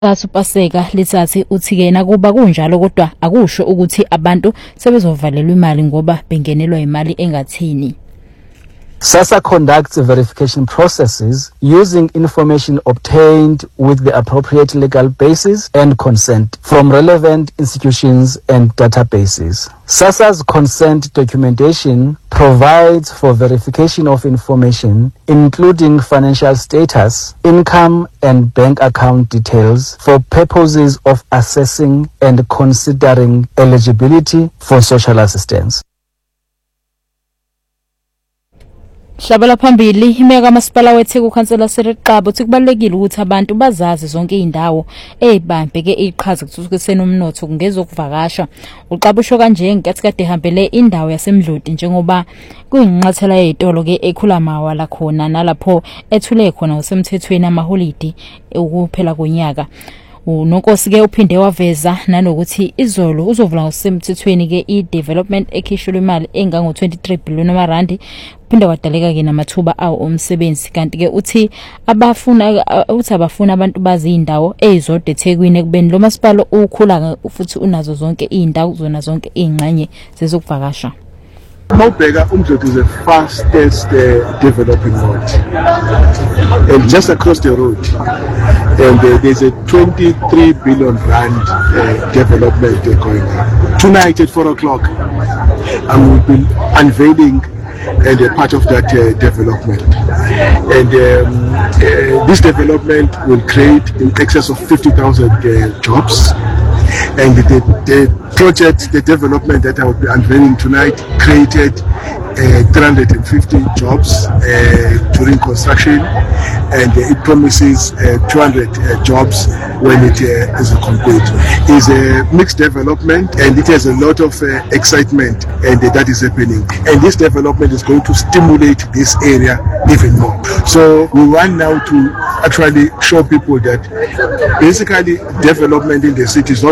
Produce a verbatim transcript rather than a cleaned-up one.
kaSupaseka lithathi uthi ke kuba kunjalo kodwa akusho ukuthi abantu sebezovalelwa imali ngoba bengenelwa imali engathini. SASSA conducts verification processes using information obtained with the appropriate legal basis and consent from relevant institutions and databases. SASSA's consent documentation provides for verification of information, including financial status, income, and bank account details for purposes of assessing and considering eligibility for social assistance. Hlabela phambili imeka kamasipala weTheku ukhansela Siriqaba uthi kubalekile ukuthi abantu bazazi zonke indawo ezibambeke iqhaza kuthuthukiseni umnotho kungezokuvakasha. Uqabusho kanje ngenkathi kade ehambele indawo yaseMdloti njengoba kuyinqathela yezitolo ke ekhulamawa la khona nalapho ethule khona usemthethweni amaholidi ukuphela konyaka. Unonkosi ke uphinde waveza nanokuthi izolo uzovula ngosemthethweni ke i-development ekhishwe imali engango twenty-three billion amarandi phinde kwadaleka ke namathuba awo omsebenzi kanti ke uthi abafuna uthi abafuna abantu bazi indawo ezodwa eThekwini ekubeni lo masipala ukhula futhi unazo zonke indawo zona zonke ingxenye zezokuvakasha. Mawubheka uMdloti is the fastest uh, developing road, and just across the road, and uh, there's a twenty-three billion rand uh, development uh, going on. Tonight at four o'clock, I will be unveiling and a part of that uh, development, and um, uh, this development will create in excess of fifty thousand uh, jobs. And the, the project, the development that I will be unveiling tonight created uh, three hundred fifty jobs uh, during construction, and uh, it promises uh, two hundred uh, jobs when it uh, is complete. It's a mixed development, and it has a lot of uh, excitement, and uh, that is happening. And this development is going to stimulate this area even more. So we want now to actually show people that basically development in the city is not